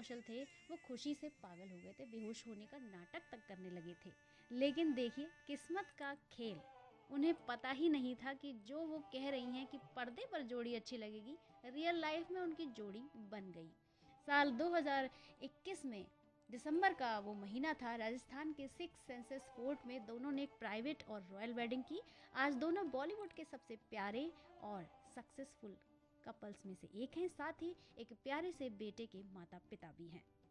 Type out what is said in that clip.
कौशल थे वो खुशी से पागल हो गए थे, बेहोश होने का नाटक तक करने लगे थे। लेकिन देखिए किस्मत का खेल, उन्हें पता ही नहीं था कि जो वो कह रही हैं कि पर्दे पर जोड़ी अच्छी लगेगी, रियल लाइफ में उनकी जोड़ी बन गई। साल 2021 में दिसंबर का वो महीना था, राजस्थान के सिक्स सेंसेस फोर्ट में दोनों ने एक प्राइवेट और रॉयल वेडिंग की। आज दोनों बॉलीवुड के सबसे प्यारे और सक्सेसफुल कपल्स में से एक हैं, साथ ही एक प्यारे से बेटे के माता पिता भी हैं।